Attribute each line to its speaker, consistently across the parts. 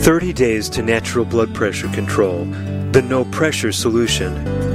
Speaker 1: 30 Days to Natural Blood Pressure Control, the No Pressure Solution.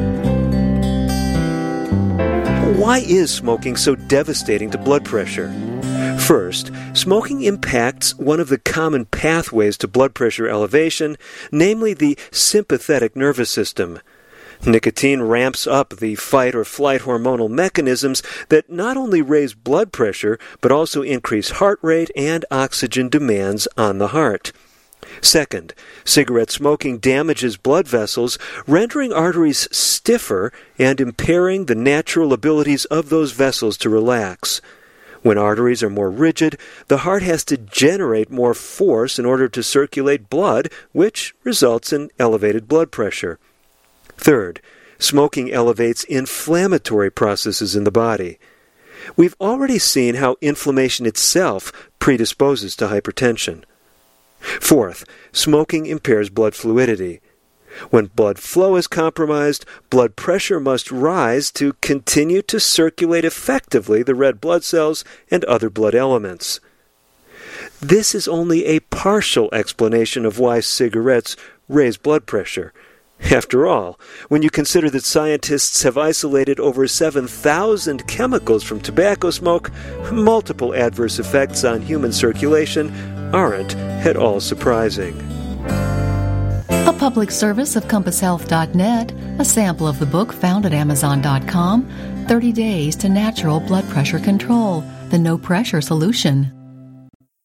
Speaker 1: Why is smoking so devastating to blood pressure? First, smoking impacts one of the common pathways to blood pressure elevation, namely the sympathetic nervous system. Nicotine ramps up the fight-or-flight hormonal mechanisms that not only raise blood pressure, but also increase heart rate and oxygen demands on the heart. Second, cigarette smoking damages blood vessels, rendering arteries stiffer and impairing the natural abilities of those vessels to relax. When arteries are more rigid, the heart has to generate more force in order to circulate blood, which results in elevated blood pressure. Third, smoking elevates inflammatory processes in the body. We've already seen how inflammation itself predisposes to hypertension. Fourth, smoking impairs blood fluidity. When blood flow is compromised, blood pressure must rise to continue to circulate effectively the red blood cells and other blood elements. This is only a partial explanation of why cigarettes raise blood pressure. After all, when you consider that scientists have isolated over 7,000 chemicals from tobacco smoke, multiple adverse effects on human circulation aren't at all surprising.
Speaker 2: A public service of CompassHealth.net, a sample of the book found at Amazon.com, 30 Days to Natural Blood Pressure Control, the No Pressure Solution.